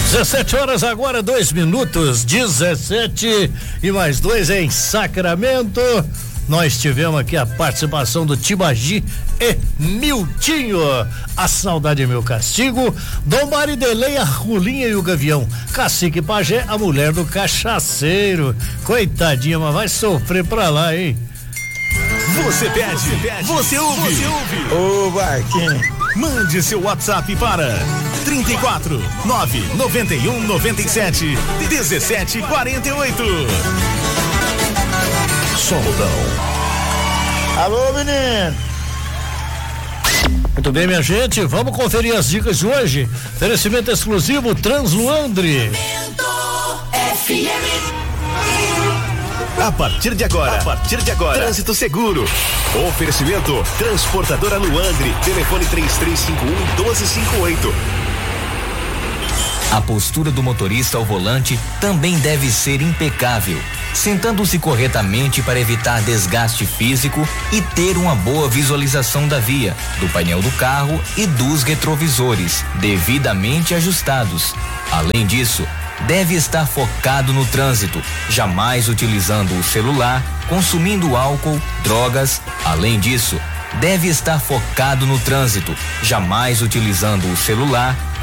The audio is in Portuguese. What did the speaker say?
17 horas agora, 2 minutos, 17 e mais 2 em Sacramento. Nós tivemos aqui a participação do Tibagi e Miltinho. A saudade é meu castigo. Dom Maridelei, a Rolinha e o Gavião. Cacique Pajé, a mulher do cachaceiro. Coitadinha, mas vai sofrer pra lá, hein? Você pede, você ouve. Ô, Barquinho. Mande seu WhatsApp para 34 991 97 17 48. Soldão. Alô, menino. Muito bem, minha gente, vamos conferir as dicas de hoje. Oferecimento exclusivo Transluandre. A partir de agora, Trânsito Seguro. Oferecimento Transportadora Luandre. Telefone 3351-1258. A postura do motorista ao volante também deve ser impecável, sentando-se corretamente para evitar desgaste físico e ter uma boa visualização da via, do painel do carro e dos retrovisores, devidamente ajustados. Além disso, deve estar focado no trânsito, jamais utilizando o celular, consumindo álcool, drogas. Além disso, deve estar focado no trânsito, jamais utilizando o celular,